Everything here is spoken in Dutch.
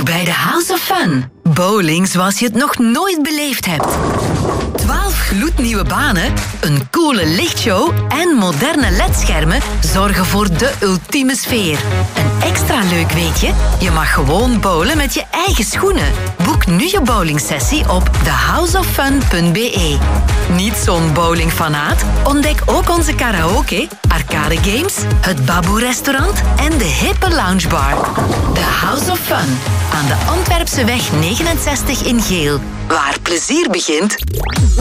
Bezoek bij de House of Fun. Bowling zoals je het nog nooit beleefd hebt. 12 gloednieuwe banen, een coole lichtshow en moderne ledschermen zorgen voor de ultieme sfeer. Een extra leuk weetje, je mag gewoon bowlen met je eigen schoenen. Boek nu je bowlingsessie op thehouseoffun.be. Niet zo'n bowlingfanaat? Ontdek ook onze karaoke, arcade games, het Baboe-restaurant en de hippe loungebar. The House of Fun, aan de Antwerpseweg 69 in Geel. Waar plezier begint...